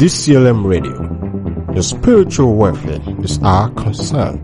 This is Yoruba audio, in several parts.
DCLM Radio. Your spiritual welfare is our concern.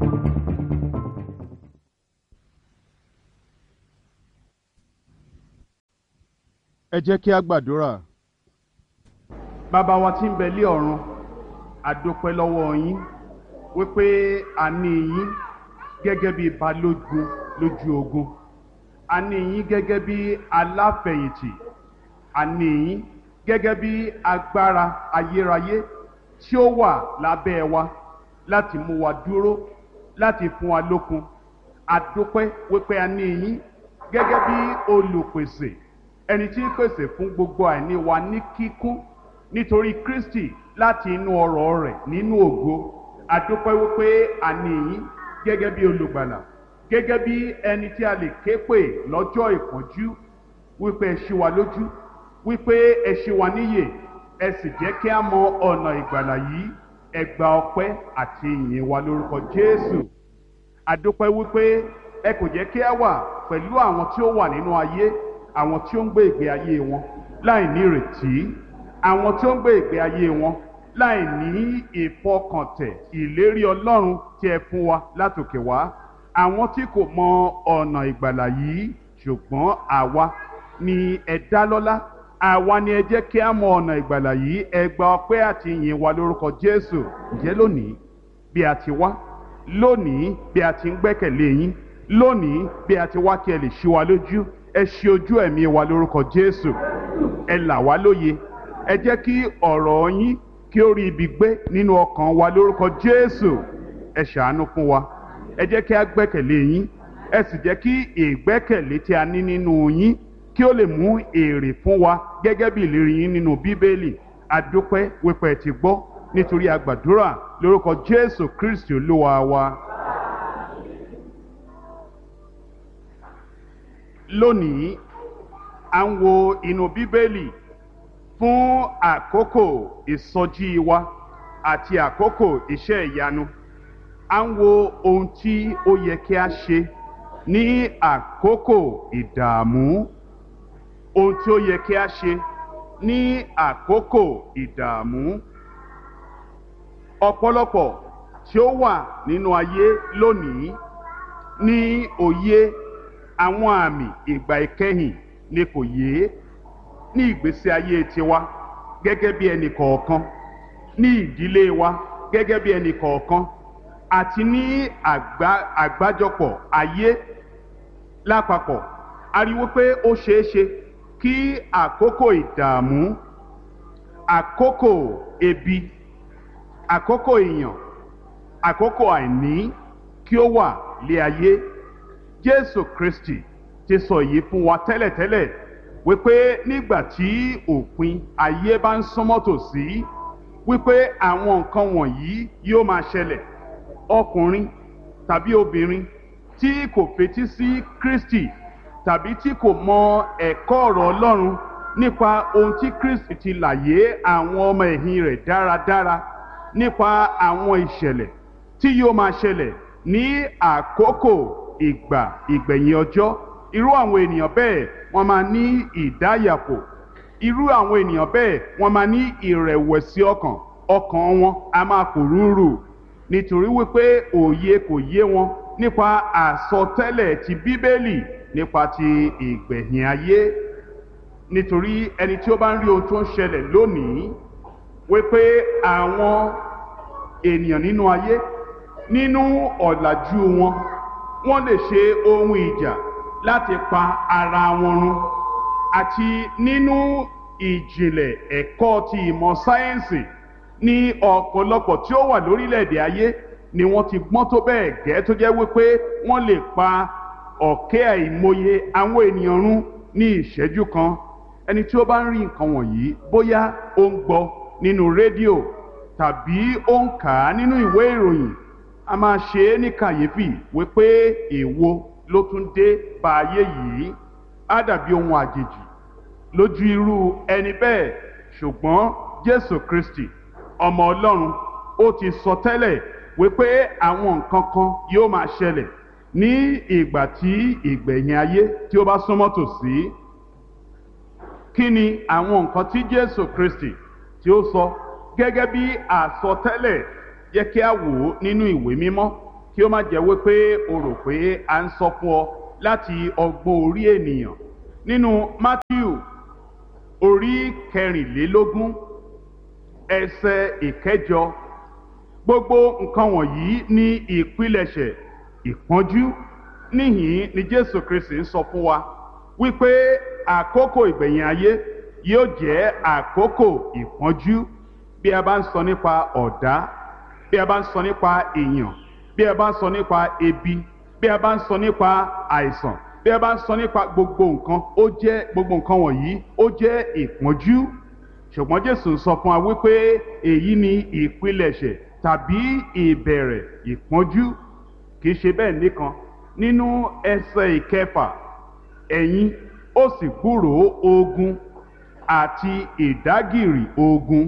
Ẹ jẹ́ kí a gbàdúrà. Bàbá wa tí ń bẹ lé ọ̀run, a dúpẹ́ lọ́wọ́ yín wípé a ní yín gẹ́gẹ́ bí balógun lójú ogun. A ní yín gẹ́gẹ́ bí aláfẹ̀yìntì. A ní yín gẹ́gẹ́ bí agbára ayérayé tí ó wà lábẹ́ wa láti mú wa dúró, láti fún wa lókun. A dúpẹ́ wípé a ní yín gẹ́gẹ́ bí olùpèsè, ẹni tí ń pèsè fún gbogbo àìní wa ní kíkún nítorí Kristi láti inú ọrọ̀ rẹ̀ nínú ògo. A dúpẹ́ wípé a ní yín gẹ́gẹ́ bí olùgbàlà, gẹ́gẹ́ bí ẹni tí a lè ké pè lọ́jọ́ ìpọ́njú, wípé ẹ ṣí wa lójú, wípé ẹ ṣí wa níyè, ẹ sì jẹ́ kí a mọ ọ̀nà ìgbàlà yìí. Ẹ gba ọpẹ́ àti ìyìn wa lórúkọ Jésù. A dúpẹ́ wípé ẹ kò jẹ́ kí a wà pẹ̀lú àwọn tí ó wà nínú ayé, àwọn tí ó ń gbé ìgbé ayé wọn láì ní ìrètí, àwọn tí ó ń gbé ìgbé ayé wọn láì ní ìfọkàntẹ̀ ìlérí Ọlọ́run tí ẹ fún wa látòkè wá, àwọn tí kò mọ ọ̀nà ìgbàlà yìí. Ṣùgbọ́n àwa ni ẹ dá lọ́lá, àwa ni ẹ jẹ́ kí a mọ ọ̀nà ìgbàlà yìí. Ẹ gba ọpẹ́ àti ìyìn wa lórúkọ Jésù. Ǹjẹ́ lónìí bí a ti wá, lónìí bí a ti ń gbẹ́kẹ̀lé yín, lónìí bí a ti wá kí ẹ lè ṣí wa lójú, ẹ ṣí ojú ẹ̀mí wa lórúkọ Jésù. Ẹ là wá lóye, ẹ jẹ́ kí ọ̀rọ̀ yín kí ó rí ibi gbé nínú ọkàn wa lórúkọ Jésù. Ẹ ṣàánú fún wa, ẹ jẹ́ kí a gbẹ́kẹ̀lé yín, ẹ sì jẹ́ kí ìgbẹ́kẹ̀lé tí a ní nínú yín kí ó lè mú èrè fún wa gẹ́gẹ́ bí ìlérí yín nínú Bíbélì. A dúpẹ́ wípé ẹ ti gbọ́, nítorí a gbàdúrà lórúkọ Jésù Kristi Olúwa wa. Lónìí à ń wo inú Bíbélì fún àkókò ìsọjí wa àti àkókò iṣẹ́ ìyanu. À ń wo ohun tí ó yẹ kí a ṣe ní àkókò ìdààmú, ohun tí ó yẹ kí a ṣe ní àkókò ìdààmú. Ọ̀pọ̀lọpọ̀ tí ó wà nínú ayé lónìí ní òye àwọn àmì ìgbà ìkẹyìn ni kò yé ní ìgbésí ayé tiwa gẹ́gẹ́ bí ẹnì kọ̀ọ̀kan, ní ìdílé wa gẹ́gẹ́ bí ẹnì kọ̀ọ̀kan, àti ní àgbájọpọ̀ ayé lápapọ̀. A rí wípé ó ṣeé ṣe kí àkókò ìdààmú, àkókò ebi, àkókò ìyàn, àkókò àìní kí ó wà lé ayé. Jésù Kristi ti sọ èyí fún wa tẹ́lẹ̀tẹ́lẹ̀ wípé nígbà tí òpin ayé bá ń súnmọ́ tòsí, wípé àwọn nǹkan wọ̀nyí yóò máa ṣẹlẹ̀. Ọkùnrin tàbí obìnrin tí kò fetí sí Kristi tàbí tí kò mọ ẹ̀kọ́ ọ̀rọ̀ Ọlọ́run nípa ohun tí Kristi ti làyé àwọn ọmọ ẹ̀yìn rẹ̀ dáradára, nípa àwọn ìṣẹ̀lẹ̀ tí yóò máa ṣẹlẹ̀ ní àkókò ìgbẹ̀yìn ọjọ́. Irú àwọn ènìyàn bẹ́ẹ̀ wọ́n máa ní ìdáyàfò. Irú àwọn ènìyàn bẹ́ẹ̀ wọ́n máa ní ìrẹ̀wẹ̀sì ọkàn. Ọkàn wọn a máa pòrúurù nítorí wípé òye kò yé wọn nípa àsọtẹ́lẹ̀ ti Bíbélì nípa ti ìgbẹ̀yìn ayé. Nítorí ẹni tí ó bá ń rí ohun tó ń ṣẹlẹ̀ lónìí, wípé àwọn ènìyàn nínú ayé, nínú ọ̀làjú wọn, wọ́n lè ṣe ohun ìjà láti pa ara wọn run, àti nínú ìjìnlẹ̀ ẹ̀kọ́ ti ìmọ̀ sáyẹ́ǹsì ní ọ̀pọ̀lọpọ̀ tí ó wà lórílẹ̀‐èdè ayé ni wọ́n ti gbọ́n tó bẹ́ẹ̀ gẹ́ tó jẹ́ wípé wọ́n lè pa ọ̀kẹ́ àìmọye àwọn ènìyàn run ní ìṣẹ́jú kan. Ẹni tí ó bá ń rí nǹkan wọ̀nyí, bóyá ó ń gbọ́ nínú rédíò tàbí ó ń kà á nínú ìwé ìròyìn, a máa ṣe é ní kàyéfì wípé èwo ló tún dé bá ayé yìí. Á dàbí ohun àjèjì lójú irú ẹni bẹ́ẹ̀. Ṣùgbọ́n Jésù Kristi ọmọ Ọlọ́run ó ti sọ tẹ́lẹ̀ wípé àwọn nǹkan kan yóò máa ṣẹlẹ̀ ní ìgbà tí ìgbẹ̀yìn ayé tí ó bá súnmọ́ tòsí. Kí ni àwọn nǹkan tí Jésù Kristi tí ó sọ gẹ́gẹ́ bí àsọtẹ́lẹ̀ yẹ kí a wò ó nínú ìwé mímọ́ kí ó má jẹ́ wípé o rò pé à ń sọ fún ọ láti ọgbọ́n orí ènìyàn. Nínú Mátíù orí kẹrìnlélógún ẹsẹ̀ ìkẹjọ, gbogbo nǹkan wọ̀nyí ní ìpilẹ̀ṣẹ̀ ìpọ́njú. Níhìn ni Jésù Kristi ń sọ fún wa wípé àkókò ìgbẹ̀yìn ayé yóò jẹ́ àkókò ìpọ́njú. Bí a bá ń sọ nípa ọ̀dá, bí a bá ń sọ nípa ìyàn, bí a bá ń sọ nípa ebi, bí a bá ń sọ nípa àìsàn, bí a bá ń sọ nípa gbogbo nǹkan wọ̀nyí ó jẹ́ ìpọ́njú. Ṣùgbọ́n Jésù ń sọ fún wa wípé èyí ni ìpilẹ̀ṣẹ̀ tàbí ìbẹ̀rẹ̀ ìpọ́njú. Kì í ṣe bẹ́ẹ̀ nìkan. Nínú ẹsẹ̀ ìkẹfà, ẹ̀yin ó sì gbúròó ogun àti ìdágìrì ogun.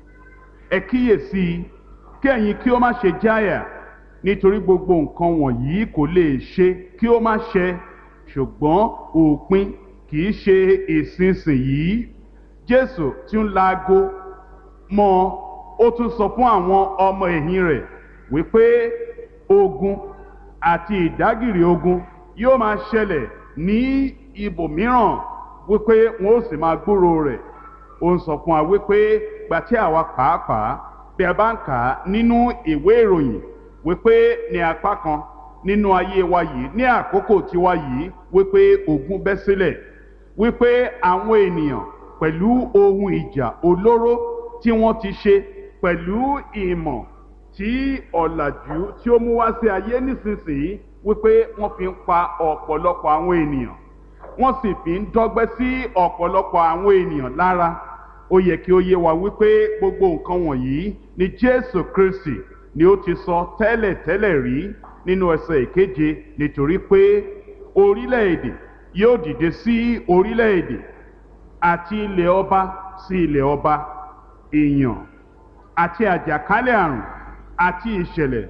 Ẹ kíyèsí kí ẹ̀yin kí ó má ṣe jáyà, nítorí gbogbo nǹkan wọ̀nyí kò lè ṣe kí ó má ṣẹ, ṣùgbọ́n òpin kì í ṣe ìsinsìnyí. Jésù tí ń laago mọ́ ó tún sọ fún àwọn ọmọ ẹ̀yìn rẹ̀ wípé ogun àti ìdágìrì ogun yóò máa ṣẹlẹ̀ ní ibòmíràn, wípé wọn ó sì máa gbúròó rẹ̀. Ó ń sọ fún wa wípé gbà tí àwa pàápàá bí a bá ń kà á nínú ìwé ìròyìn wípé ní apá kan nínú ayé wa yìí ní àkókò tiwa yìí wípé ogun bẹ́ sílẹ̀, wípé àwọn ènìyàn pẹ̀lú ohun ìjà olóró tí wọ́n ti ṣe pẹ̀lú ìmọ̀ tí ọ̀làjú tí ó mú wá sí ayé nísinsìnyí, wípé wọ́n fi ń pa ọ̀pọ̀lọpọ̀ àwọn ènìyàn, wọ́n sì fi ń dọ́gbẹ́ sí ọ̀pọ̀lọpọ̀ àwọn ènìyàn lára. Ó yẹ kí ó yé wa wípé gbogbo nǹkan wọ̀nyí ni Jésù Kristi ni ó ti sọ tẹ́lẹ̀tẹ́lẹ̀ rí nínú ẹsẹ̀ ìkeje, nítorí pé orílẹ̀-èdè yóò dìde sí orílẹ̀-èdè àti ilẹ̀ ọba sí ilẹ̀ ọba. Ìyàn àti àjàkálẹ̀ àrùn àti ìṣẹ̀lẹ̀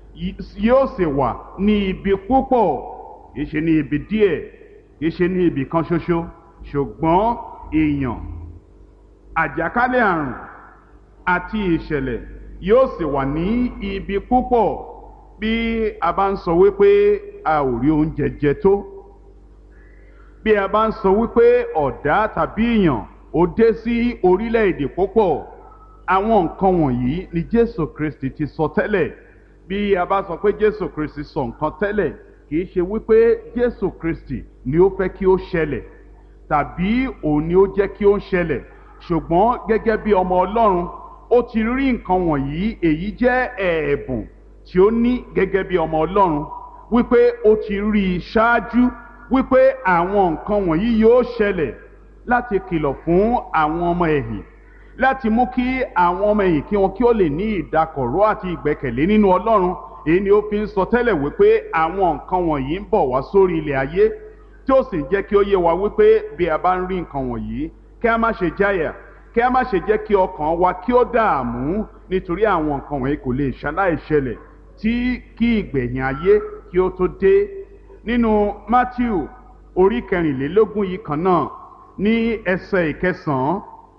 yóò sì wà ní ibi púpọ̀, kìí ṣe ní ibi díẹ̀, kìí ṣe ní ibi kan ṣoṣo, ṣùgbọ́n ìyàn, àjàkálẹ̀ àrùn àti ìṣẹ̀lẹ̀ yóò sì wà ní ibi púpọ̀. Bí a bá ń sọ wípé a ò rí oúnjẹ jẹ tó, bí a bá ń sọ wípé ọ̀dá tàbí ìyàn ó dé sí orílẹ̀-èdè púpọ̀, àwọn nǹkan wọ̀nyí ni Jésù Kristi ti sọ tẹ́lẹ̀. Bí a bá sọ pé Jésù Kristi sọ nǹkan tẹ́lẹ̀, kìí ṣe wípé Jésù Kristi ni ó fẹ́ kí ó ṣẹlẹ̀ tàbí òun ni ó jẹ́ kí ó ṣẹlẹ̀, ṣùgbọ́n gẹ́gẹ́ bí ọmọ Ọlọ́run ó ti rí nǹkan wọ̀nyí. Èyí jẹ́ ẹ̀bùn tí ó ní gẹ́gẹ́ bí ọmọ Ọlọ́run, wípé ó ti rí i ṣáájú wípé àwọn nǹkan wọ̀nyí yóò ṣẹlẹ̀, láti kìlọ̀ fún àwọn ọmọ ẹ̀yìn, láti mú kí àwọn ọmọ ẹ̀yìn kí wọn kí ó lè ní ìdákọ̀ró àti ìgbẹ́kẹ̀lé nínú Ọlọ́run. Èyí ni ó fi ń sọ tẹ́lẹ̀ wípé àwọn nǹkan wọ̀nyí ń bọ̀ wá sórí ilẹ̀ ayé, tí ó sì jẹ́ kí ó yé wa wípé bí a bá ń rí nǹkan wọ̀nyí kí a má ṣe jáyà, kí a má ṣe jẹ́ kí ọkàn wa kí ó dààmú, nítorí àwọn nǹkan wọ̀nyí kò lè ṣaláì ṣẹlẹ̀ kí ìgbẹ̀yìn ayé kí ó tó dé. Nínú Mátíù orí kẹrìnlélógún yìí kan náà ní ẹsẹ̀ ìkẹsàn-án,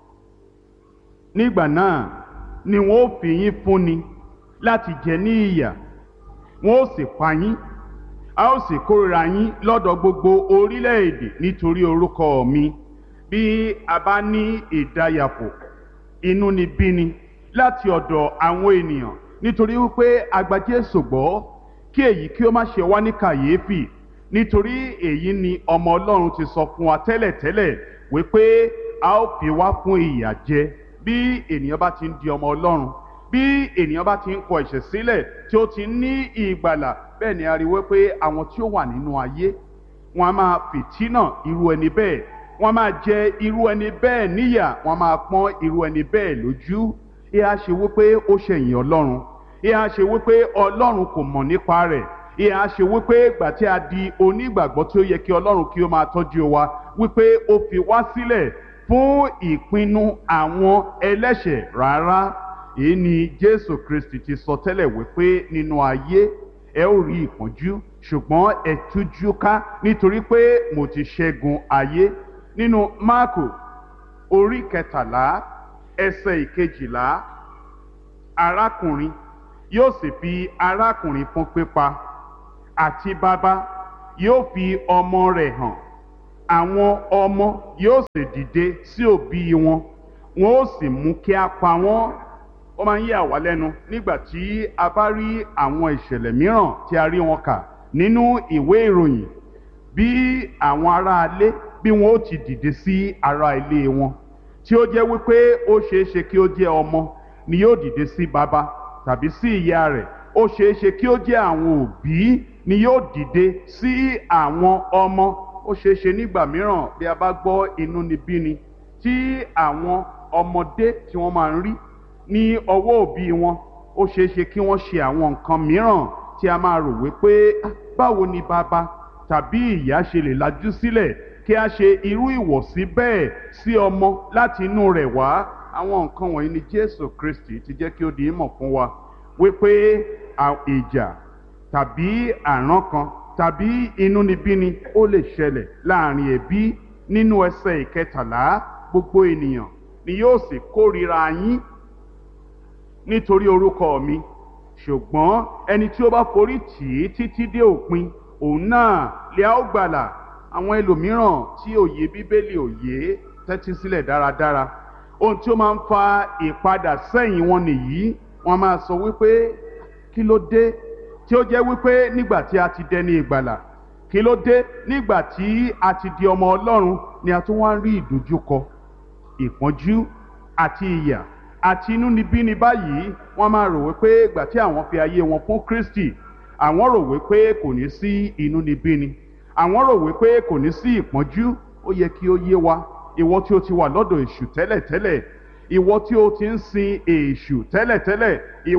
nígbà náà ni wọn ó fi yín fúnni láti jẹ ní ìyà, wọn ó sì pa yín, a ó sì kórìíra yín lọ́dọ̀ gbogbo orílẹ̀-èdè nítorí orúkọ mi. Bí a bá ní ìdáyàpò, inúnibíni láti ọ̀dọ̀ àwọn ènìyàn nítorí wípé a gba Jésù gbọ́, kí èyí kí ó má ṣe wá ní kàyéfì, nítorí èyí ni ọmọ Ọlọ́run ti sọ fún wa tẹ́lẹ̀tẹ́lẹ̀ wípé a ó fi wá fún ìyà jẹ. Bí ènìyàn bá ti ń di ọmọ Ọlọ́run, bí ènìyàn bá ti ń kọ ẹ̀ṣẹ̀ sílẹ̀ tí ó ti ní ìgbàlà, bẹ́ẹ̀ ni a rí wípé àwọn tí ó wà nínú ayé wọn a máa fìtínà irú ẹni bẹ́ẹ̀, wọn a máa jẹ irú ẹni bẹ́ẹ̀ níyà, wọn a máa pọ́n irú ẹni bẹ́ẹ̀ lójú. Ìhà ṣe wípé ó ṣẹ̀yìn Ọlọ́run, ìhà ṣe wípé Ọlọ́run kò mọ̀ nípa rẹ̀, ìhà ṣe wípé ìgbà tí a di onígbàgbọ́ tí ó yẹ kí Ọlọ́run kí ó máa tọ́jú wa, wípé ó fi wá sílẹ̀ fún ìpinnu àwọn ẹlẹ́ṣẹ̀ rárá. Èyí ni Jésù Kristi ti sọ tẹ́lẹ̀ wípé nínú ayé ẹ ó rí ìpọ́njú, ṣùgbọ́n ẹ tújú ká nítorí pé mo ti ṣẹ́gun ayé. Nínú Máàkù orí 13 ẹsẹ̀ 12, arákùnrin yóò sì fi arákùnrin fún pípa, àti bàbá yóò fi ọmọ rẹ̀ hàn. Àwọn ọmọ yóò sì dìde sí òbí wọn, wọn ó sì mú kí a pa wọ́n. Ó máa ń yà wá lẹ́nu nígbà tí a bá rí àwọn ìṣẹ̀lẹ̀ mìíràn tí a rí wọn kà nínú ìwé ìròyìn, bí àwọn aráalé bí wọn ó ti dìde sí ará ilé wọn, tí ó jẹ́ wípé ó ṣeéṣe kí ó jẹ́ ọmọ ni yóò dìde sí bàbá tàbí sí ìyá rẹ̀, ó ṣeéṣe kí ó jẹ́ àwọn òbí ni yóò dìde sí àwọn ọmọ. Ó ṣeéṣe nígbà mìíràn bí a bá gbọ́ inúnibíni tí àwọn ọmọdé tí wọ́n máa ń rí ní ọwọ́ òbí wọn, ó ṣeéṣe kí wọ́n ṣe àwọn nǹkan mìíràn tí a máa rò wípé báwo ni bàbá tàbí ìyá ṣe lè lajú sílẹ̀ kí a ṣe irú ìwọ̀sí bẹ́ẹ̀ sí ọmọ láti inú rẹ̀ wá. Àwọn nǹkan wọ̀nyí ni Jésù Kristi ti jẹ́ kí ó di ìmọ̀ fún wa wípé ìjà tàbí àrán kan tàbí inúnibíni ó lè ṣẹlẹ̀ láàrin ẹbí. Nínú ẹsẹ̀ ìkẹtàlá, gbogbo ènìyàn ni yóò sì kórìíra yín nítorí orúkọ mi, ṣùgbọ́n ẹni tí ó bá forí tì í títí dé òpin, òun náà lè a ó gbàlà. Àwọn ẹlòmíràn tí òye Bíbélì òye tẹ́tí sílẹ̀ dáradára, ohun tí ó máa ń fa ìpadà sẹ́yìn wọn nìyí. Wọ́n máa sọ wípé kí ló dé tí ó jẹ́ wípé nígbà tí a ti dẹni ìgbàlà, kí ló dé nígbà tí a ti di ọmọ Ọlọ́run ni a tún wá ń rí ìdojúkọ, ìpọ́njú àti ìyà àti inúnibíni báyìí. Wọ́n máa rò wípé ìgbà tí àwọn fi ayé wọn fún Kristi, àwọn rò wípé kò ní sí inúnibíni, àwọn rò wípé kò ní sí ìpọ́njú. Ó yẹ kí ó yé wa, ìwọ tí ó ti wà lọ́dọ̀ èṣù tẹ́lẹ̀tẹ́lẹ̀, ìwọ tí ó ti ń sin èṣù tẹ́lẹ̀tẹ́lẹ̀,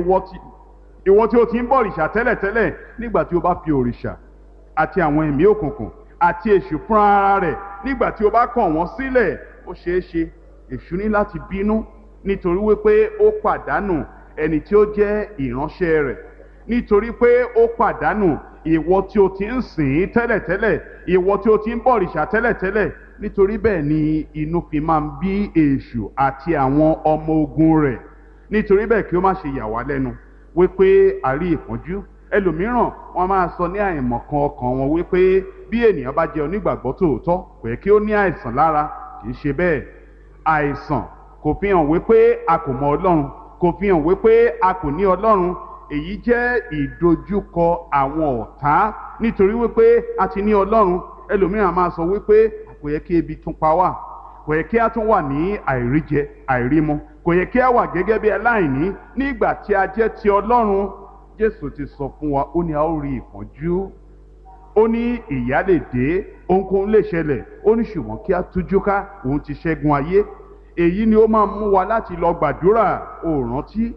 ìwọ tí ó ti ń bọ òrìṣà tẹ́lẹ̀tẹ́lẹ̀, nígbà tí ó bá fi òrìṣà àti àwọn ẹ̀mí òkùnkùn àti èṣù fún ara rẹ̀, nígbà tí ó bá kọ̀ wọ́n sílẹ̀, ó ṣeéṣe èṣù ní láti bínú nítorí wípé ó pàdánù ẹni tí ó jẹ́ ìránṣẹ́ rẹ̀, nítorí pé ó pàdánù ìwọ tí ó ti ń sìn tẹ́lẹ̀tẹ́lẹ̀, ìwọ tí ó ti ń bọ òrìṣà tẹ́lẹ̀tẹ́lẹ̀. Nítorí bẹ́ẹ̀ ni inú fi máa ń bí èṣù àti àwọn ọmọ ogun rẹ̀. Nítorí bẹ́ẹ̀ kí ó má ṣe yà wá lẹ́nu wípé a rí ìpọ́njú. Ẹlòmíràn wọ́n máa sọ ní àìmọ̀kan ọkàn wọn wípé bí ènìyàn bá jẹ́ onígbàgbọ́ tòótọ́ kò yẹ kí ó ní àìsàn lára. Kì í ṣe bẹ́ẹ̀. Àìsàn kò fi hàn wípé a kò mọ Ọlọ́run, kò fi hàn wípé a kò ní Ọlọ́run. Èyí jẹ́ ìdojúkọ àwọn ọ̀tá. Nítorí wípé a ti ní Ọlọ́run, ẹlòmíràn máa sọ wípé kò yẹ kí ebi tún pa wá, kò yẹ kí a tún wà ní àìríjẹ àìrímu, kò yẹ kí a wà gẹ́gẹ́ bí aláìní nígbà tí a jẹ́ ti Ọlọ́run. Jésù ti sọ fún wa, ó ní a ó rí ìpọ́njú, ó ní ìyà lè dé, ohunkóhun lè ṣẹlẹ̀, ó ní ṣùgbọ́n kí a tújú ká, òun ti ṣẹ́gun ayé. Èyí ni ó máa mú wa láti lọ gbàdúrà. Ó rántí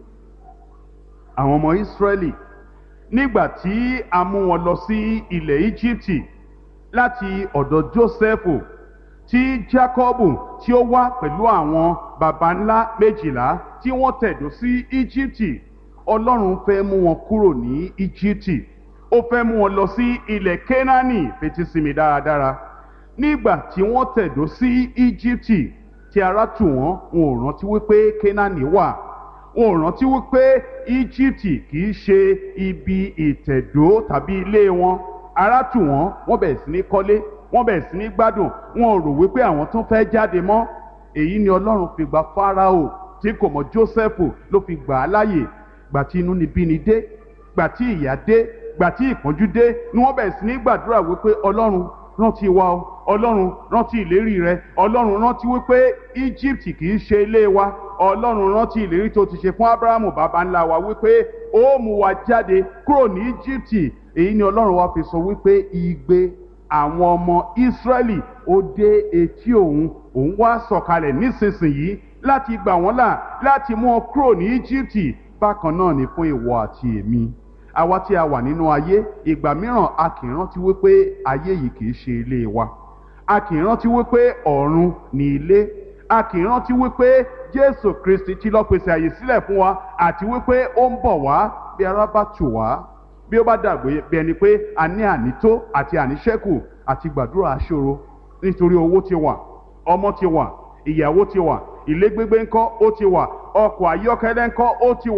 àwọn ọmọ Ísírẹ́lì nígbà tí a mú wọn lọ sí ilẹ̀ Íjíbítì láti ọ̀dọ̀ Jósẹ́fù, tí Jákọ́bù tí ó wá pẹ̀lú àwọn baba ńlá 12 tí wọ́n tẹ̀dó sí Íjíbítì. Ọlọ́run fẹ́ mú wọn kúrò ní Íjíbítì, ó fẹ́ mú wọn lọ sí ilẹ̀ Kénáánì. Fetí sí mi dáradára. Nígbà tí wọ́n tẹ̀dó sí Íjíbítì tí ara tù wọ́n, wọn ò rántí wípé Kénáánì wà, wọn ò rántí wípé Íjíbítì kì í ṣe ibi ìtẹ̀dó tàbí ilé wọn. Ara tù wọ́n, wọ́n bẹ̀rẹ̀ sí ní kọ́lé, wọ́n bẹ̀rẹ̀ sí ní gbádùn, wọn ò rò wípé àwọn tún fẹ́ jáde mọ́. Èyí ni Ọlọ́run fi gba Fáráò tí kò mọ̀ Jósẹ́fù, ló fi gbà á láàyè. Gbà tí inúnibíni dé, gbà tí ìyà dé, gbà tí ìpọ́njú dé, ni wọ́n bẹ̀rẹ̀ sí ní gbàdúrà wípé Ọlọ́run rántí wa o, Ọlọ́run rántí ìlérí rẹ, Ọlọ́run rántí wípé Íjíbítì kì í ṣe ilé wa, Ọlọ́run rántí ìlérí tó ti ṣe fún Ábúráhámù baba ńlá wa wípé ó mú wa jáde kúrò ní Íjíbítì. Èyí ni Ọlọ́run wa fi sọ wípé igbe àwọn ọmọ Ísírẹ́lì ó dé etí òun wá sọ̀kalẹ̀ nísinsìnyí láti gbà wọ́n là, láti mú wọn kúrò ní Íjíbítì. Bákan náà ni fún ìwọ àti èmi. Àwa tí a wà nínú ayé, ìgbà mìíràn a kì í rántí wípé ayé yìí kì í ṣe ilé wa. A kì í rántí wípé ọ̀run ni ilé. A kì í rántí wípé Jésù Kristi ti lọ pèsè àyè sílẹ̀ fún wa, àti wípé ó ń bọ̀ wá bí ara bá tù wá, bí ó bá dàgbé bí ẹni pé a ní ànító àti àníṣẹ́kù, àti gbàdúrà aṣòro. Nítorí owó ti wà, ọmọ ti wà, ìyàwó ti wà, ilé gbígbé ńkọ́ ó ti wà, ọkọ̀ ayọ́kẹ́lẹ́ ńkọ́ ó ti wà,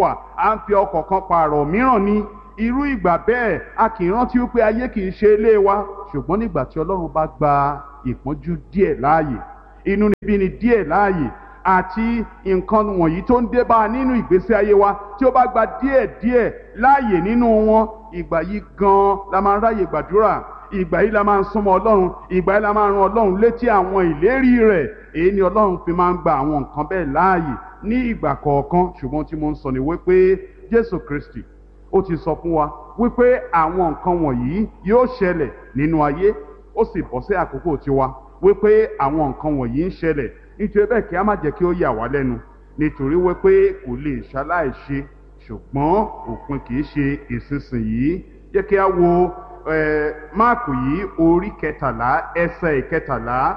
à ń fi ọkọ̀ kan pààrọ̀ mìíràn ni. Irú ìgbà bẹ́ẹ̀ a kì í rántí wípé ayé kì í ṣe ilé wa. Ṣùgbọ́n nígbà tí Ọlọ́run bá gba ìpọ́njú díẹ̀ láàyè, inúnibíni díẹ̀ láàyè, àti nǹkan wọ̀nyí tó ń dé bá a nínú ìgbésí ayé wa, tí ó bá gba díẹ̀ láàyè nínú wọn, ìgbà yìí gan la máa ń ráyè gbàdúrà, ìgbà yìí la máa ń súnmọ́ Ọlọ́run, ìgbà yìí la máa ń ran Ọlọ́run létí àwọn ìlérí rẹ̀. Èyí ni Ọlọ́run fi máa ń gba àwọn nǹkan bẹ́ẹ̀ láàyè ní ìgbà kọ̀ọ̀kan. Ṣùgbọ́n tí mo ń sọ ni wípé Jésù Kristi ó ti sọ fún wa wípé àwọn nǹkan wọ̀nyí yóò ṣẹlẹ̀ nínú ayé. Ó sì bọ́ sí àkókò tiwa wípé àwọn nǹkan wọ̀nyí ń ṣẹlẹ̀. Nítorí bẹ́ẹ̀ kí a má jẹ́ kí ó yà wá lẹ́nu, nítorí wípé kò lè ṣaláìṣe, ṣùgbọ́n òpin kì í ṣe ìsinsìnyí. Jẹ́ kí a wo Máàkù yìí orí 13 ẹsẹ̀ 13.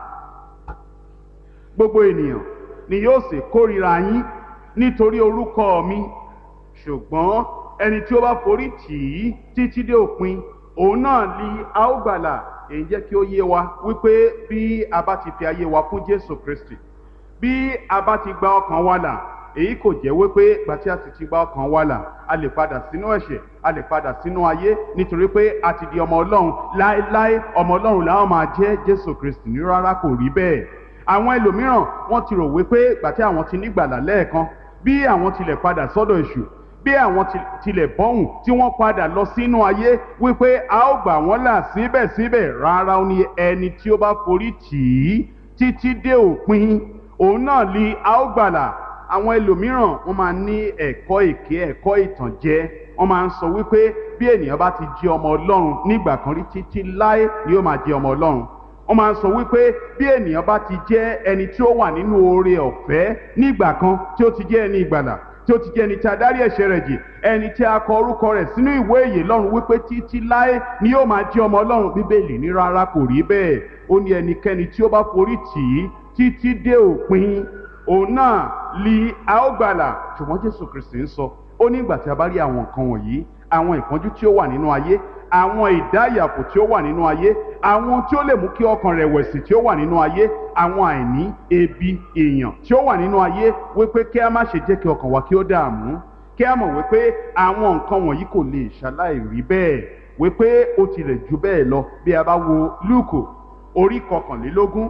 Gbogbo ènìyàn ni yóò sì kórìíra yín nítorí orúkọ mi, ṣùgbọ́n ẹni tí ó bá forí tì í títí dé òpin, òun náà ni a ó gbàlà. Èyí jẹ́ kí ó yé wa wípé bí a bá ti fi ayé wa fún Jésù Kristi, bí a bá ti gba ọkàn wa là, èyí kò jẹ́ wípé gbà tí a sì ti gba ọkàn wa là, a lè padà sínú ẹ̀ṣẹ̀, a lè padà sínú ayé, nítorí pé a ti di ọmọ Ọlọ́run láéláé. Ọmọ Ọlọ́run làwọn máa jẹ́. Jésù Kristi ní rárá, kò rí bẹ́ẹ̀. Àwọn ẹlòmíràn wọ́n ti rò wípé gbà tí àwọn ti nígbàlà lẹ́ẹ̀kan, bí àwọn tilẹ̀ padà sọ́dọ̀ èṣù, bí àwọn tilẹ̀ bọ́hùn tí wọ́n padà lọ sínú ayé, wípé a ó gbà wọ́n là síbẹ̀síbẹ̀. Rárá, ó ní ẹni tí ó bá forí tì í títí dé òpin, òun náà ni a ó gbàlà. Àwọn ẹlòmíràn wọ́n máa ní ẹ̀kọ́ èké, ẹ̀kọ́ ìtànjẹ. Wọ́n máa ń sọ wípé bí ènìyàn bá ti jẹ́ ọmọ Ọlọ́run nígbà kan rí, títí láé ni ó máa jẹ́ ọmọ Ọlọ́run. Wọ́n máa ń sọ wípé bí ènìyàn bá ti jẹ́ ẹni tí ó wà nínú oore ọ̀fẹ́ nígbà kan, tí ó ti jẹ́ ẹni ìgbàlà, tí ó ti jẹ́ ẹni tí a dárí ẹ̀ṣẹ̀ rẹ̀ jì, ẹni tí a kọ orúkọ rẹ̀ sínú ìwé ìyè lọ́run, wípé títí láé ni yóò máa jẹ́ ọmọ Ọlọ́run. Bíbélì ní rárá, kò rí bẹ́ẹ̀. Ó ní ẹnikẹ́ni tí ó bá forí tì í títí dé òpin, òun náà li a ó gbàlà. Ṣùgbọ́n Jésù Kristi ń sọ, ó ní ìgbà tí a bá rí àwọn nǹkan wọ̀nyí, àwọn ìpọ́njú tí ó wà nínú ayé, àwọn ìdáyàfò tí ó wà nínú ayé, àwọn tí ó lè mú kí ọkàn rẹ̀wẹ̀sì tí ó wà nínú ayé, àwọn àìní, ebi, èèyàn tí ó wà nínú ayé, wípé kí a má ṣe jẹ́ kí ọkàn wa kí ó dààmú, kí a mọ̀ wípé àwọn nǹkan wọ̀nyí kò lè ṣaláì rí bẹ́ẹ̀, wípé ó tilẹ̀ jù bẹ́ẹ̀ lọ. Bí a bá wo Lúùkù orí 21,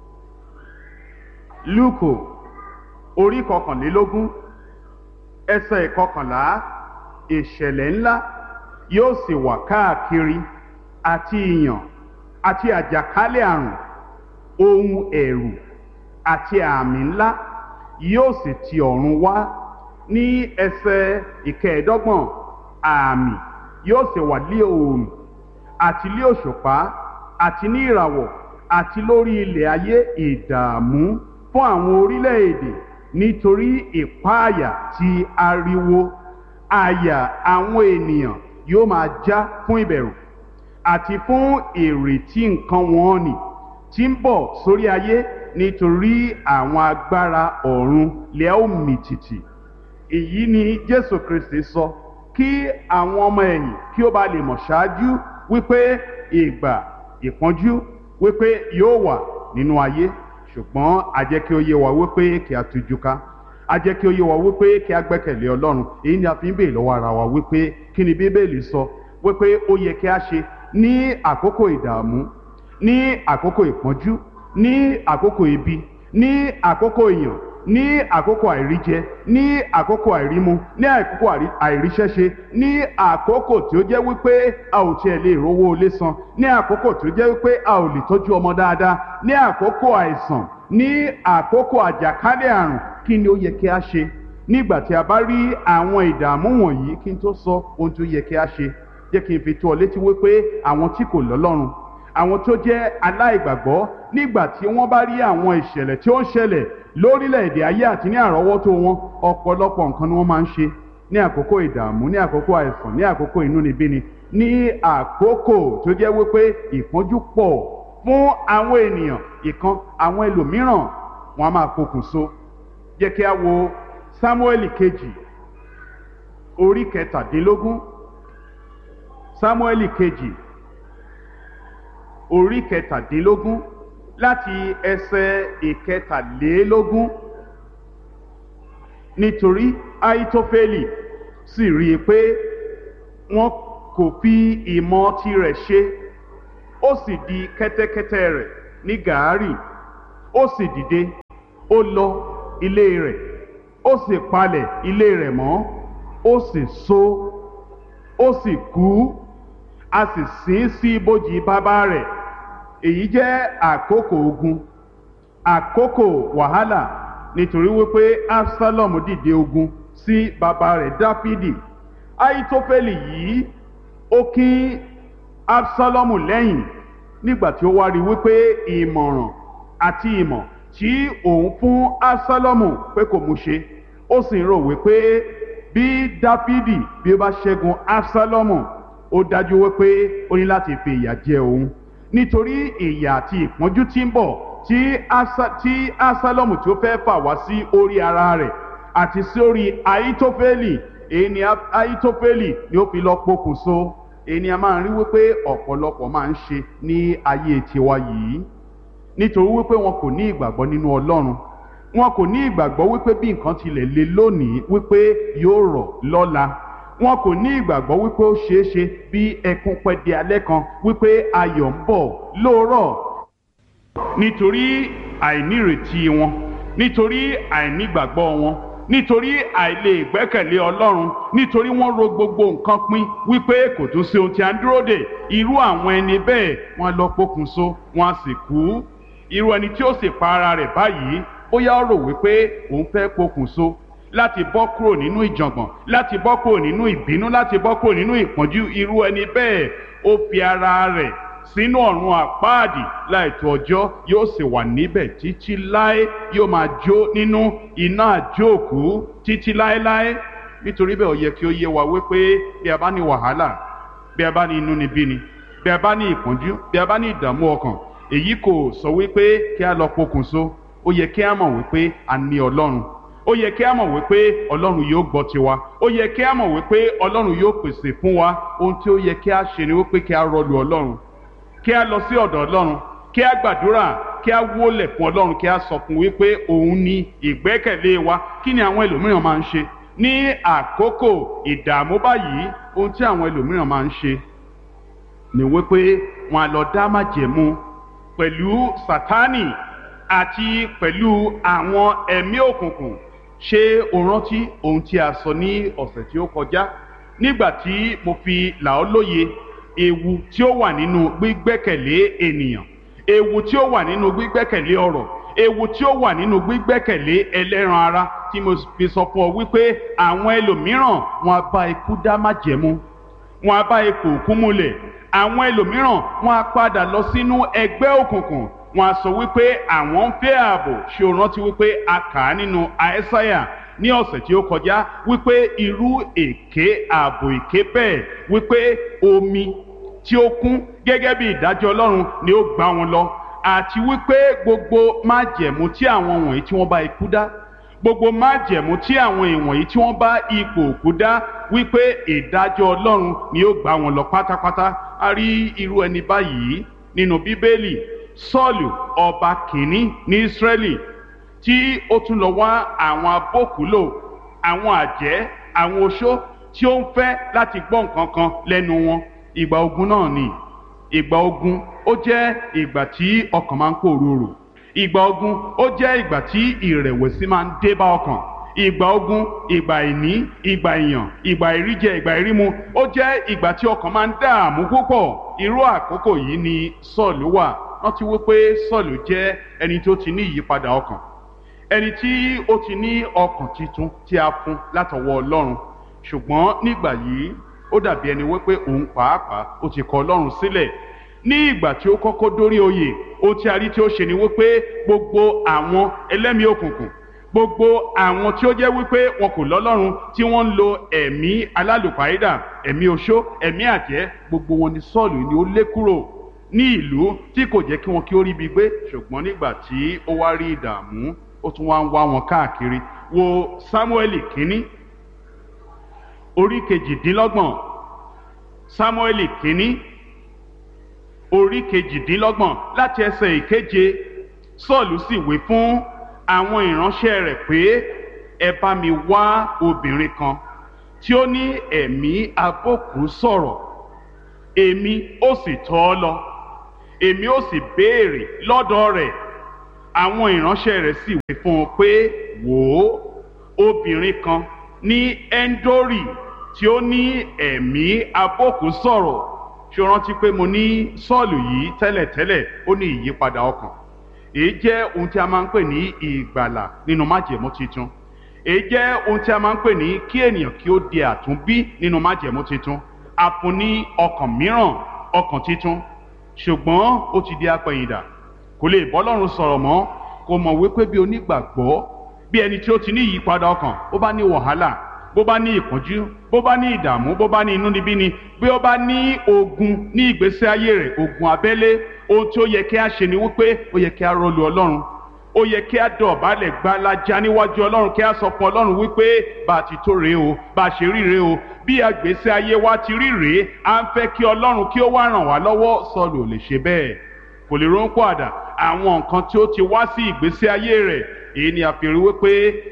Lúùkù orí 21 ẹsẹ̀ 11, ìṣẹ̀lẹ̀ ńlá yóò sì wà káàkiri, àti ìyàn àti àjàkálẹ̀ àrùn, ohun ẹ̀rù àti àmì ńlá yóò sì ti ọ̀run wá. Ní ẹsẹ̀ 15, àmì yóò sì wà lé oòrùn àti lé òṣùpá àti ní ìràwọ̀, àti lórí ilẹ̀ ayé ìdààmú fún àwọn orílẹ̀-èdè nítorí ìpáàyà ti ariwo. Àyà àwọn ènìyàn yóò máa já fún ìbẹ̀rù àti fún ìrètí nǹkan wọn nì tí ń bọ̀ sórí ayé, nítorí àwọn agbára ọ̀run lè ó mì tìtì. Èyí ni Jésù Kristi sọ kí àwọn ọmọ ẹ̀yìn kí ó bá lè mọ̀ ṣáájú wípé ìgbà ìpọ́njú wípé yóò wà nínú ayé. Ṣùgbọ́n a jẹ́ kí ó yé wa wípé kí a tújú ká, a jẹ́ kí ó yé wa wípé kí a gbẹ́kẹ̀lé Ọlọ́run. Èyí ni a fi ń béèrè lọ́wọ́ ara wa wípé kí ni Bíbélì sọ wípé ó yẹ kí a ṣe ní àkókò ìdààmú, ní àkókò ìpọ́njú, ní àkókò ebi, ní àkókò ìyàn, ní àkókò àìríjẹ, ní àkókò àìrímu, ní àkókò àìríṣẹ́ṣe, ní àkókò tí ó jẹ́ wípé a ò tiẹ̀ lè rówó ilé san, ní àkókò tí ó jẹ́ wípé a ò lè tọ́jú ọmọ dáadáa, ní àkókò àìsàn, ní àkókò àjàkálẹ̀ àrùn. Kí ni ó yẹ kí a ṣe nígbà tí a bá rí àwọn ìdààmú wọ̀nyí? Kí n tó sọ ohun tó yẹ kí a ṣe, jẹ́ kí n fi tó ọ létí wípé àwọn tí kò lọ́lọ́run, àwọn tó jẹ́ aláìgbàgbọ́, nígbà tí wọ́n bá rí àwọn ìṣẹ̀lẹ̀ tí ó ń ṣẹlẹ̀ lórílẹ̀-èdè ayé àti ní àrọ́wọ́tó wọn, ọ̀pọ̀lọpọ̀ nǹkan ni wọ́n máa ń ṣe ní àkókò ìdààmú, ní àkókò àìsàn, ní àkókò inúnibíni, ní àkókò tó jẹ́ wípé ìpọ́njú pọ̀ fún àwọn ènìyàn. Àwọn ẹlòmíràn wọn a máa pokùnso. Jẹ́ kí a wo Sámúẹ́lì kejì orí 17, Sámúẹ́lì kejì orí 17 láti ẹsẹ̀ 13. Nítorí Ahitofeli sì rí i pé wọn kò fi ìmọ̀ tirẹ̀ ṣe, ó sì di kẹ́tẹ́kẹ́tẹ́ rẹ̀ ní gàárì, ó sì dìde, ó lọ ilé rẹ̀, ó sì palẹ̀ ilé rẹ̀ mọ́, ó sì so, ó sì kú, a sì sin sí ibojì bàbá rẹ̀. Èyí jẹ́ àkókò ogun, àkókò wàhálà, nítorí wípé Absalom dìde ogun sí bàbá rẹ̀ Dáfídì. Ahitofeli yìí ó kín Absalomu lẹ́yìn nígbà tí ó wá rí wípé ìmọ̀ràn àti ìmọ̀ tí òun fún Absalomu pé kò mú ṣe, ó sì ń rò wípé bí Dáfídì bí ó bá ṣẹ́gun Absalomu, ó dájú wípé ó ní láti fi ìyà jẹ òun, nítorí ìyà àti ìpọ́njú tí ń bọ̀ tí Absalomu tí ó fẹ́ fà wá sí orí ara rẹ̀ àti sí orí Ahitofeli. Èyí ni Ahitofeli ni ó fi lọ pokùnso. Èyí ni a máa ń rí wípé ọ̀pọ̀lọpọ̀ máa ń ṣe ní ayé tiwa yìí, nítorí wípé wọn kò ní ìgbàgbọ́ nínú Ọlọ́run, wọn kò ní ìgbàgbọ́ wípé bí nǹkan tilẹ̀ le lónìí wípé yóò rọ̀ lọ́la, wọn kò ní ìgbàgbọ́ wípé ó ṣeé ṣe bí ẹkún pẹ́ di alẹ́ kan wípé ayọ̀ ń bọ̀ lóòrọ̀. Nítorí àìnírètí wọn, nítorí àìnígbàgbọ́ wọn, nítorí àìlè ìgbẹ́kẹ̀lé Ọlọ́run, nítorí wọ́n ro gbogbo nǹkan pin wípé kò tún sí ohun tí a ń dúró dè. Irú àwọn ẹni bẹ́ẹ̀ wọ́n lọ pokùnso, wọ́n sì kú. Irú ẹni tí ó sì pa ara rẹ̀ báyìí, bóyá ó rò wípé òun fẹ́ pokùnso láti bọ́ kúrò nínú ìjàngbọ̀n, láti bọ́ kúrò nínú ìbínú, láti bọ́ kúrò nínú ìpọ́njú. Irú ẹni bẹ́ẹ̀ ó fi ara rẹ̀ sínú ọ̀run àpáàdì láìtó ọjọ́, yóò sì wà níbẹ̀ títí láé, yóò máa jó nínú iná àjóòkú títí láéláé. Nítorí bẹ́ẹ̀ ó yẹ kí ó yé wa wípé bí a bá ní wàhálà, bí a bá ní inúnibíni, bí a bá ní ìpọ́njú, bí a bá ní ìdààmú ọkàn, èyí kò sọ wípé kí a lọ pokùnso. Ó yẹ kí a mọ̀ wípé a ní Ọlọ́run, ó yẹ kí a mọ̀ wípé Ọlọ́run yóò gbọ́ tiwa, ó yẹ kí a mọ̀ wípé Ọlọ́run yóò pèsè fún wa. Ohun tí ó yẹ kí a ṣe ni wípé kí a rọlù Ọlọ́run, kí a lọ sí ọ̀dọ̀ Ọlọ́run, kí a gbàdúrà, kí a wólẹ̀ fún Ọlọ́run, kí a sọ fún wípé òun ni ìgbẹ́kẹ̀lé wa. Kí ni àwọn ẹlòmíràn máa ń ṣe ní àkókò ìdààmú báyìí? Ohun tí àwọn ẹlòmíràn máa ń ṣe ni wípé wọn á lọ dá májẹ̀mú pẹ̀lú Sátánì àti pẹ̀lú àwọn ẹ̀mí òkùnkùn. Ṣé o rántí ohun tí a sọ ní ọ̀sẹ̀ tí ó kọjá nígbà tí mo fi là ọ́ lóye ewu tí ó wà nínú gbígbẹ́kẹ̀lé ènìyàn, ewu tí ó wà nínú gbígbẹ́kẹ̀lé ọrọ̀, ewu tí ó wà nínú gbígbẹ́kẹ̀lé ẹlẹ́ran ara, tí mo fi sọ fún ọ wípé àwọn ẹlòmíràn wọn á bá ikú dá májẹ̀mú, wọn á bá ipò òkú múlẹ̀. Àwọn ẹlòmíràn wọn á padà lọ sínú ẹgbẹ́ òkùnkùn, wọn á sọ wípé àwọn ń fẹ́ ààbò. Ṣé o rántí wípé a kà á nínú Aísáyà ní ọ̀sẹ̀ tí ó kọjá wípé irú èké ààbò èké bẹ́ẹ̀, wípé omi tí ó kún gẹ́gẹ́ bí ìdájọ́ Ọlọ́run ni ó gbá wọn lọ, àti wípé gbogbo májẹ̀mú tí àwọn wọ̀nyí tí wọ́n bá ikú dá, gbogbo májẹ̀mú tí àwọn ìwọ̀nyí tí wọ́n bá ipò òkú dá, wípé ìdájọ́ Ọlọ́run ni ó gbá wọn lọ pátápátá. A rí irú ẹni báyìí nínú Bíbélì. Sọ́ọ̀lù ọba kìíní ní Ísírẹ́lì, tí ó tún lọ wá àwọn abókùúlò, àwọn àjẹ́, àwọn oṣó tí ó ń fẹ́ láti gbọ́ nǹkan kan lẹ́nu wọn. Ìgbà ogun náà ni. Ìgbà ogun ó jẹ́ ìgbà tí ọkàn máa ń pòrúurù. Ìgbà ogun ó jẹ́ ìgbà tí ìrẹ̀wẹ̀sì máa ń dé bá ọkàn. Ìgbà ogun, ìgbà ìní, ìgbà ìyàn, ìgbà ìríjẹ, ìgbà ìrímu, ó jẹ́ ìgbà tí ọkàn máa ń dààmú púpọ̀. Irú àkókò yìí ni Sọ́ọ̀lù wà. Rántí wípé Sọ́ọ̀lù jẹ́ ẹni tó ti ní ìyípadà ọkàn, ẹni tí ó ti ní ọkàn titun tí a fún látọwọ́ Ọlọ́run. Ṣùgbọ́n nígbà yìí ó dàbí ẹni wípé òun pàápàá ó ti kọ̀ Ọlọ́run sílẹ̀. Ní ìgbà tí ó kọ́kọ́ dórí oyè, ó tí a rí tí ó ṣe ni wípé gbogbo àwọn ẹlẹ́mìí òkùnkùn, gbogbo àwọn tí ó jẹ́ wípé wọn kò lọ́lọ́run, tí wọ́n ń lo ẹ̀mí alálùpàídà, ẹ̀mí oṣó, ẹ̀mí àjẹ́, gbogbo wọn ni Sọ́ọ̀lù ni ó lé kúrò ní ìlú tí kò jẹ́ kí wọn kí ó rí ibi gbé. Ṣùgbọ́n nígbà tí ó wá rí ìdààmú, ó tún wá ń wá wọn káàkiri. Wo Sámúẹ́lì kínní orí kejìdínlọ́gbọ̀n, Sámúẹ́lì kínní orí kejìdínlọ́gbọ̀n láti ẹsẹ̀ ìkeje. Sọ́ọ̀lù sì wí fún àwọn ìránṣẹ́ rẹ̀ pé ẹ bá mi wá obìnrin kan tí ó ní ẹ̀mí abókù sọ̀rọ̀, èmi ó sì tọ̀ ọ́ lọ, èmi ó sì béèrè lọ́dọ̀ rẹ̀. Àwọn ìránṣẹ́ rẹ̀ sì wí fún un pé, wò ó, obìnrin kan ní Ẹ́ńdórì tí ó ní ẹ̀mí abókù sọ̀rọ̀. Ṣé o rántí pé mo ní Sọ́ọ̀lù yìí tẹ́lẹ̀tẹ́lẹ̀ ó ní ìyípadà ọkàn? Èyí jẹ́ ohun tí a máa ń pè ní ìgbàlà nínú májẹ̀mú titun. Èyí jẹ́ ohun tí a máa ń pè ní kí ènìyàn kí ó di àtúnbí nínú májẹ̀mú titun. A fún ní ọkàn mìíràn, ọkàn titun. Ṣùgbọ́n ó ti di apẹ̀yìndà, kò lè bọ́ Ọlọ́run sọ̀rọ̀ mọ́. Kò mọ̀ wípé bí onígbàgbọ́, bí ẹni tí ó ti ní ìyípadà ọkàn, ó bá ní wàhálà, bó bá ní ìpọ́njú, bó bá ní ìdààmú, bó bá ní inúnibíni, bí ó bá ní ogun ní ìgbésí ayé rẹ̀, ogun abẹ́lé, ohun tí ó yẹ kí a ṣe ni wípé ó yẹ kí a rọlù Ọlọ́run. Ó yẹ kí a dọ̀bálẹ̀ gbalaja níwájú Ọlọ́run, kí a sọ fún Ọlọ́run wípé bá a ti tó rèé o, bá a ṣe rí rèé o, bí ìgbésí ayé wa ti rí rèé, à ń fẹ́ kí Ọlọ́run kí ó wá ràn wá lọ́wọ́. Sọ́ọ̀lù ò lè ṣe bẹ́ẹ̀, kò lè ronú àdá àwọn nǹkan tí ó ti wá sí ìgbésí ayé rẹ̀. Èyí ni a fi rí wípé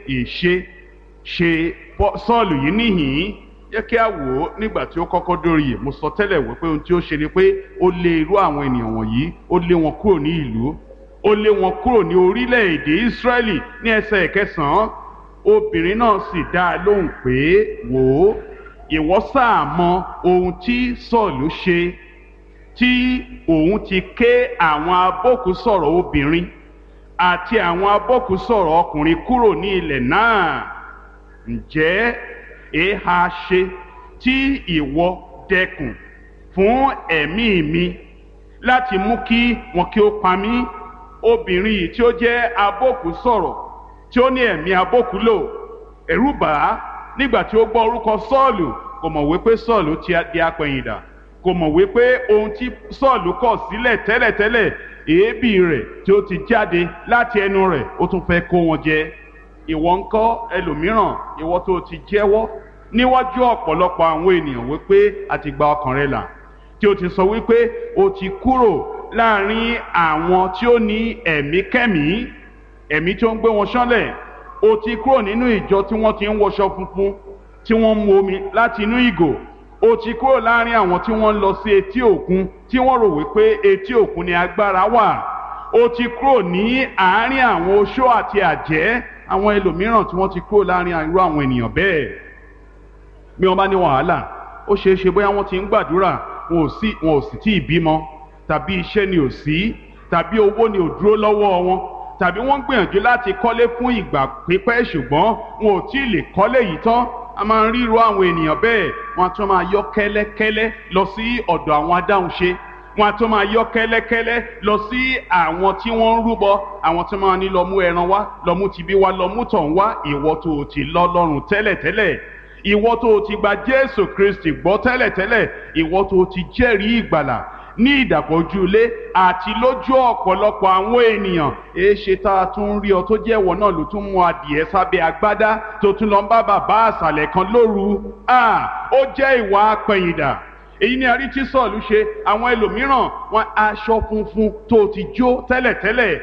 ṣe Sọ́ọ̀lù yìí níhìn-ín. Jẹ́ kí a wò ó nígbà tí ó kọ́kọ́ dórí yìí. Mo sọ tẹ́lẹ̀ wípé ohun tí ó ṣe ni pé ó lé irú àwọn ènìyàn wọ̀nyí, ó lé wọn kúrò ní ìlú, ó lé wọn kúrò ní orílẹ̀-èdè Ísírẹ́lì. Ní ẹsẹ̀ ìkẹsàn-án, obìnrin náà sì dá a lóhùn pé, wò ó, ìwọ sáà mọ ohun tí Sọ́ọ̀lù ṣe, tí òun ti ké àwọn abókùsọ̀rọ̀ obìnrin àti àwọn abókùsọ̀rọ̀ ọkùnrin kúrò ní ilẹ̀ náà. Ǹjẹ́ èéha ṣe tí ìwọ dẹkùn fún ẹ̀mí mi láti mú kí wọn kí ó pa mí? Obìnrin yìí tí ó jẹ́ abókùsọ̀rọ̀, tí ó ní ẹ̀mí abókùlò, ẹ̀rù bà á nígbà tí ó gbọ́ orúkọ Sọ́ọ̀lù. Kò mọ̀ wípé Sọ́ọ̀lù ti di apẹ̀yìndà, kò mọ̀ wípé ohun tí Sọ́ọ̀lù kọ̀ sílẹ̀ tẹ́lẹ̀tẹ́lẹ̀, èébì rẹ̀ tí ó ti jáde láti ẹnu rẹ̀, ó tún fẹ́ kó wọn jẹ. Ìwọ ńkọ́ ẹlòmíràn, ìwọ tó ti jẹ́wọ́ níwájú ọ̀pọ̀lọpọ̀ àwọn ènìyàn wípé a ti gba ọkàn rẹ là, tí ó ti sọ wípé o ti kúrò láàrin àwọn tí ó ní ẹ̀mí kẹ́mí, ẹ̀mí tí ó ń gbé wọn ṣánlẹ̀. O ti kúrò nínú ìjọ tí wọ́n ti ń wọṣọ funfun, tí wọ́n ń mu omi láti inú ìgò. O ti kúrò láàrin àwọn tí wọ́n ń lọ sí etí òkun, tí wọ́n rò wípé etí òkun ni agbára wà. O ti kúrò ní àárín àwọn oṣó àti àjẹ́. Àwọn ẹlòmíràn tí wọ́n ti kúrò láàrin irú àwọn ènìyàn bẹ́ẹ̀, bí wọ́n bá ní wàhálà, ó ṣeé ṣe bóyá wọ́n ti ń gbàdúrà, wọn ò sì tí ì bímọ, tàbí iṣẹ́ ni ò sí, tàbí owó ni ò dúró lọ́wọ́ wọn, tàbí wọ́n ń gbìyànjú láti kọ́lé fún ìgbà pípẹ́ ṣùgbọ́n wọn ò tí ì lè kọ́lé yìí tán. A máa ń rí irú àwọn ènìyàn bẹ́ẹ̀, wọ́n á tún máa yọ́ kẹ́lẹ́kẹ́lẹ́ lọ sí ọ̀dọ̀ àwọn adáhunṣe, wọ́n á tún máa yọ́ kẹ́lẹ́kẹ́lẹ́ lọ sí àwọn tí wọ́n ń rúbọ, àwọn tí wọ́n ní lọ mú ẹran wá, lọ mú tibí wá, lọ mú tọ̀hún wá. Ìwọ tó o ti lọ́lọ́run tẹ́lẹ̀tẹ́lẹ̀, ìwọ tó o ti gba Jésù Kristi gbọ́ tẹ́lẹ̀tẹ́lẹ̀, ìwọ tó o ti jẹ́rìí ìgbàlà ní ìdàpọ̀jù ilé àti lójú ọ̀pọ̀lọpọ̀ àwọn ènìyàn. Èéṣe tá a tún rí ọ tó jẹ́ ìwọ náà ló tún mú adìẹ sábẹ́ agbádá tó tún lọ ń bá bàbá àṣàlẹ̀ kan lóru? Ó jẹ́ ìwà apẹ̀yìndà. Èyí ni a rí tí Sọ́ọ̀lù ṣe. Àwọn ẹlòmíràn, wọn aṣọ funfun tó ti jó tẹ́lẹ̀tẹ́lẹ̀,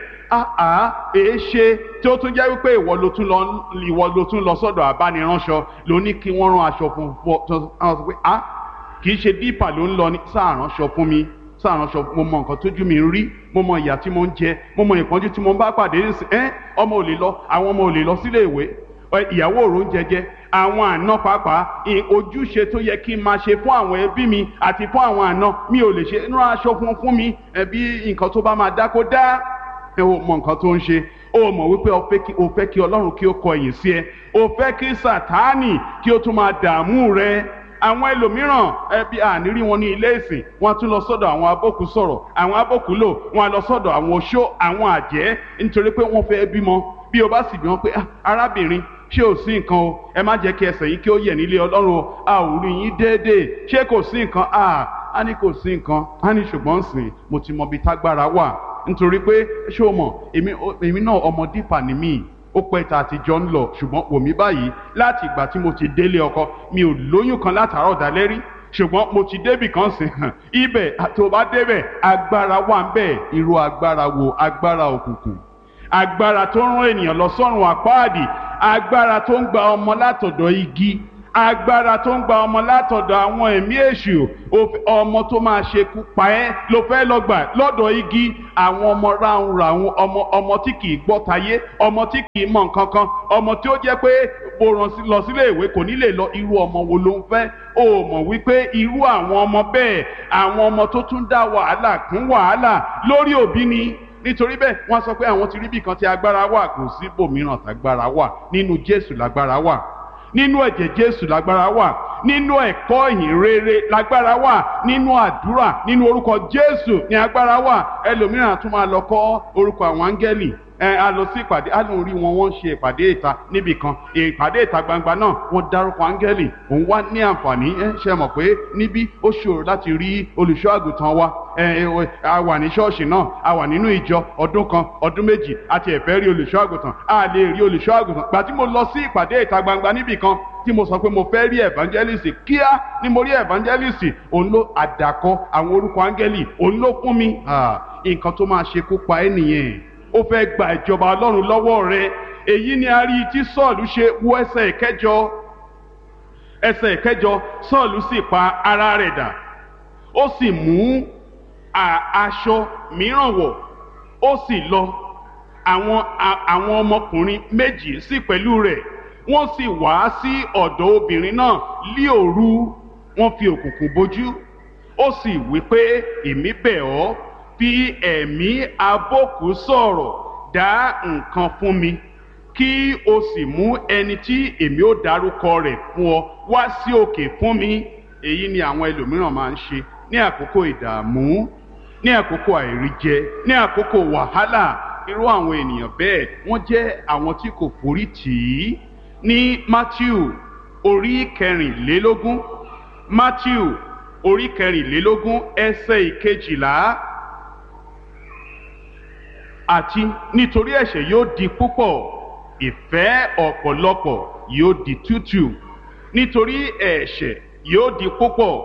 èéṣe tí ó tún jẹ́ wípé ìwọ ló tún lọ sọ́dọ̀ abániránṣọ ló ní kí wọ́n rán aṣọ funfun. Kì í ṣe dípà ló ń lọ ní sáàránṣọ fún mi, sáàránṣọ. Mo mọ nǹkan tójú mi ń rí, mo mọ ìyà tí mo ń jẹ, mo mọ ìpọ́njú tí mo ń bá pàdé nísìn. Ọmọ ò lè lọ, àwọn ọmọ ò lè lọ sílé ìwé, ìyàwó òrò ń jẹjẹ, àwọn àna pàápàá. Ojúṣe tó yẹ kí n máa ṣe fún àwọn ẹbí mi àti fún àwọn àna mi ò lè ṣe. Rán aṣọ fún mi, bí nǹkan tó bá máa dá kó dá. O mọ nǹkan tó ń ṣe. O mọ̀ wípé o fẹ́ kí Ọlọ́run kí ó kọ ẹ̀yìn sí ẹ. O fẹ́ kí Sátánì kí ó tún máa dààmú rẹ. Àwọn ẹlòmíràn, bí ànírí wọn ní ilé ìsìn, wọ́n tún lọ sọ́dọ̀ àwọn abókùsọ̀rọ̀, àwọn abókùlò, wọ́n lọ sọ́dọ̀ àwọn oṣó, àwọn àjẹ́, nítorí pé wọ́n fẹ́ bímọ. Bí o bá sì bí wọn pé, arábìnrin, ṣé ò sí nǹkan o? Ẹ má jẹ́ kí ẹsẹ̀ yín kí ó yẹ̀ nílé Ọlọ́run o. A ò rí yín déédéé. Ṣé kò sí nǹkan? A ní kò sí nǹkan. A ní ṣùgbọ́n sìn, mo ti mọ ibi tágbára wà. Nítorí pé ṣé o mọ̀, èmi náà ọmọ dípà ni mí. Ó pẹ́ tá a ti jọ ń lọ, ṣùgbọ́n wò mí báyìí, láti ìgbà tí mo ti délé ọkọ, mi ò lóyún kan látàárọ̀ dalẹ́ rí. Ṣùgbọ́n mo ti débì kan sìn hàn, ibẹ̀ tó bá débẹ̀, agbára wà ń bẹ̀. Irú agbára wo? Agbára òkùnkùn, agbára tó ń rán ènìyàn lọ sọ́run àpáàdì, agbára tó ń gba ọmọ látọ̀dọ̀ igi, agbára tó ń gba ọmọ látọ̀dọ̀ àwọn ẹ̀mí èṣù, ọmọ tó máa ṣekú pa ẹ́ ló fẹ́ lọ gbà lọ́dọ̀ igi. Àwọn ọmọ ráhùnráhùn, ọmọ tí kì í gbọ́ tayé, ọmọ tí kì í mọ̀ nǹkan kan, ọmọ tí ó jẹ́ pé bó rán lọ sílé ìwé kò ní lè lọ. Irú ọmọ wo ló ń fẹ́? O mọ̀ wípé irú àwọn ọmọ bẹ́ẹ̀, àwọn ọmọ tó tún dá wàhálà kún wàhálà lórí òbí ni. Nítorí bẹ́ẹ̀ wọ́n sọ pé àwọn ti rí bí kan tí agbára wà. Kò sí ibòmíràn tágbára wà. Nínú Jésù lágbára wà, nínú ẹ̀jẹ̀ Jésù lágbára wà, nínú ẹ̀kọ́ ìhìn rere lágbára wà, nínú àdúrà, nínú orúkọ Jésù ní agbára wà. Ẹlòmíràn tún máa lọ kọ́ orúkọ àwọn áńgẹ́lì, a lọ sí ìpàdé, a lóun rí wọn, wọ́n ń ṣe ìpàdé ìta níbì kan, ìpàdé ìta gbangba náà wọ́n dárúkọ áńgẹ́lì. Òun wá ní àǹfààní, ṣe mọ̀ pé níbí ó ṣòro láti rí olùṣọ́ àgùntàn wa. A wà ní ṣọ́ọ̀ṣì náà, a wà nínú ìjọ ọdún kan ọdún méjì, àti ẹ̀fẹ́ rí olùṣọ́ àgùntàn, a lè rí olùṣọ́ àgùntàn. Gbà tí mo lọ sí ìpàdé ìta gbangba níbì kan tí mo sọ pé mo fẹ́ rí evangelist, kíá ni mo rí evangelist. Òun ló àdàkọ àwọn orúkọ áńgẹ́lì, òun ló fún mi. Nǹkan tó máa ṣekú pa ẹ́ nìyẹn. Ó fẹ́ gba ìjọba Ọlọ́run lọ́wọ́ rẹ. Èyí ni a rí tí Sọ́ọ̀lù ṣe. Wo ẹsẹ̀ ìkẹjọ, Sọ́ọ̀lù sì pa ara rẹ̀ dà, ó sì mú aṣọ mìíràn wọ̀, ó sì lọ. Àwọn ọmọkùnrin méjì sì pẹ̀lú rẹ̀, wọ́n sì wá sí ọ̀dọ̀ obìnrin náà lí òru, wọ́n fi òkùnkùn bojú. Ó sì wí pé, èmi bẹ̀ ọ́, fi ẹ̀mí abókù sọ̀rọ̀, dá nǹkan fún mi, kí o sì mú ẹni tí èmi ó dárúkọ rẹ̀ fún ọ wá sí òkè fún mi. Èyí ni àwọn ẹlòmíràn máa ń ṣe ní àkókò ìdààmú, ní àkókò àìríjẹ, ní àkókò wàhálà. Irú àwọn ènìyàn bẹ́ẹ̀ wọ́n jẹ́ àwọn tí kò forí tì í. Ní Mátíù orí kẹrìnlélógún, Mátíù orí kẹrìnlélógún ẹsẹ̀ ìkejìlá, àti nítorí ẹ̀ṣẹ̀ yóò di púpọ̀, ìfẹ́ ọ̀pọ̀lọpọ̀ yóò di tútù. Nítorí ẹ̀ṣẹ̀ yóò di púpọ̀,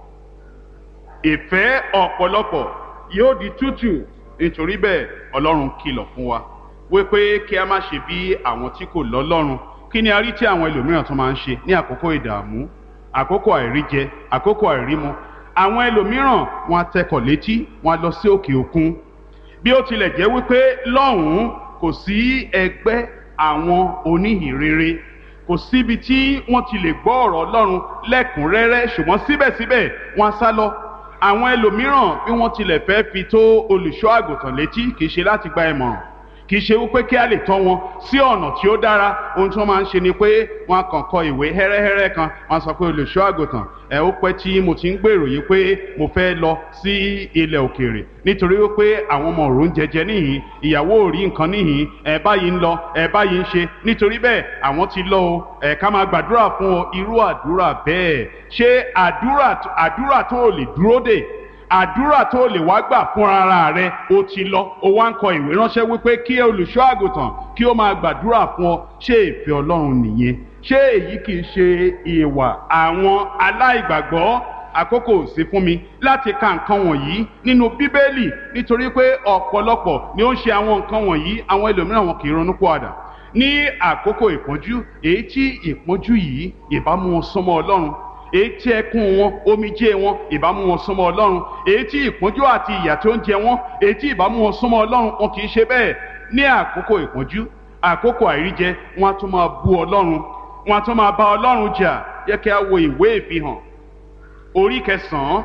ìfẹ́ ọ̀pọ̀lọpọ̀ yóò di tútù. Nítorí bẹ́ẹ̀ Ọlọ́run kìlọ̀ fún wa wípé kí a má ṣe bí àwọn tí kò lọ́lọ́run. Kí ni a rí tí àwọn ẹlòmíràn tó máa ń ṣe ní àkókò ìdààmú, àkókò àìríjẹ, àkókò àìrímu? Àwọn ẹlòmíràn wọn á tẹkọ̀ létí, wọn á lọ sí òkè òkun. Bí ó tilẹ̀ jẹ́ wípé lọ́hùn-ún kò sí ẹgbẹ́ àwọn oníhìnrere, kò síbi tí wọ́n ti lè gbọ́ ọ̀rọ̀ Ọlọ́run lẹ́kùnrẹ́rẹ́, ṣùgbọ́n síbẹ̀síbẹ̀ wọ́n á sá lọ. Àwọn ẹlòmíràn bí wọ́n tilẹ̀ fẹ́ fi tó olùṣọ́ àgùntàn létí, kì í ṣe láti gba ìmọ̀ràn, kì í ṣe wípé kí a lè tọ́ wọn sí ọ̀nà tí ó dára. Ohun tí wọ́n máa ń ṣe ni pé wọ́n kàn kọ ìwé hẹ́rẹ́hẹ́rẹ́ kan, wọ́n sọ pé olùṣọ́ àgùntàn, ó pẹ́ tí mo ti ń gbèrò yìí pé mo fẹ́ lọ sí ilẹ̀ òkèèrè nítorí wípé àwọn ọmọ òrùn jẹjẹ níhìn, ìyàwó ò rí nǹkan níhìn, báyìí ń lọ, báyìí ń ṣe. Nítorí bẹ́ẹ̀ àwọn ti lọ o, ká máa gbàdúrà fún ọ. Irú àdúrà bẹ́ẹ̀, ṣé àdúrà tó lè dúró dè, àdúrà tó lè wá gbà fún ara rẹ, ó ti lọ, ó wá ń kọ ìwé ránṣẹ́ wípé kí olùṣọ́ àgùntàn kí ó máa gbàdúrà fún ọ? Ṣé ìfẹ́ Ọlọ́run nìyẹn? Ṣé èyí kì í ṣe ìwà àwọn aláìgbàgbọ́? Àkókò sí fún mi láti ka nǹkan wọ̀nyí nínú Bíbélì, nítorí pé ọ̀pọ̀lọpọ̀ ni ó ń ṣe àwọn nǹkan wọ̀nyí. Àwọn ẹlòmíràn wọn kì í ronú pìwàdà ní àkókò ìpọ́njú, èyí tí ìpọ́njú yìí ìbá mú wọn súnmọ́ Ọlọ́run, èyí tí ẹkún wọn, omijé wọn ìbá mú wọn súnmọ́ Ọlọ́run, èyí tí ìpọ́njú àti ìyà tó ń jẹ wọn, èyí tí ìbá mú wọn súnmọ́ Ọlọ́run. Wọn kì í ṣe bẹ́ẹ̀. Ní àkókò ìpọ́njú, àkókò àìríjẹ, wọn á tún máa bú Ọlọ́run, wọn á tún máa bá Ọlọ́run jà. Jẹ́ kí a wo ìwé Ìfihàn orí kẹsàn-án,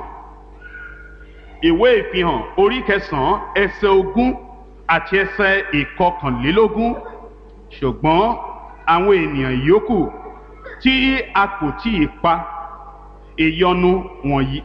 ìwé Ìfihàn orí kẹsàn-án ẹsẹ̀ 20 àti ẹsẹ̀ 21. Ṣùgbọ́n àwọn ènìyàn yòókù tí a kò tíì pa ìyọnu wọ̀nyí,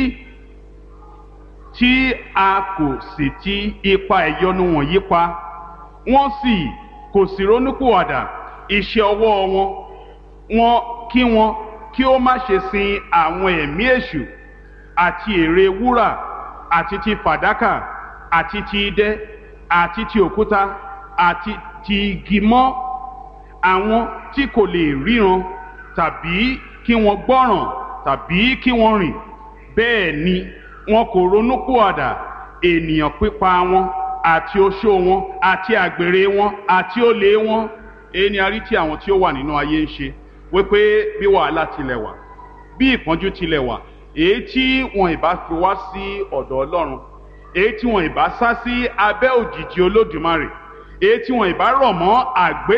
tí a kò sì ti ipa ìyọnu wọ̀nyí pa, wọ́n kò sì ronúpìwàdà iṣẹ́ ọwọ́ wọn kí ó má ṣe sin àwọn ẹ̀mí èṣù àti ère wúrà àti ti fàdákà àti ti idẹ àti ti òkúta àti ti igi mọ́, àwọn tí kò lè ríran tàbí kí wọ́n gbọ́ràn tàbí kí wọ́n rìn. Bẹ́ẹ̀ ni wọn kò ronúpìwàdà ènìyàn pípa wọn àti oṣó wọn àti àgbèrè wọn àti olè wọn. Èyí ni a rí tí àwọn tí ó wà nínú ayé ń ṣe. wípé bí wàhálà tilẹ̀ wà bí ìpọ́njú tilẹ̀ wà èyí tí wọn ìbá fi wá sí ọ̀dọ̀ Ọlọ́run, èyí tí wọn ìbá sá sí abẹ́ òjìji Olódùmarè, èyí tí wọn ìbá rọ̀ mọ́